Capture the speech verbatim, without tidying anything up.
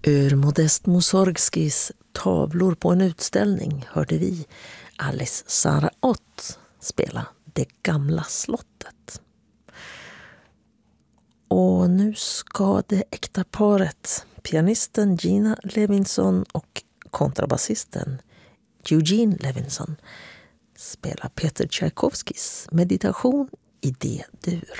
Ur Modest Mussorgskis tavlor på en utställning hörde vi Alice Sarah Ott spela Det gamla slottet. Och nu ska det äkta paret, pianisten Gina Levinson och kontrabasisten Eugene Levinson, spela Peter Tchaikovskis meditation i D-dur.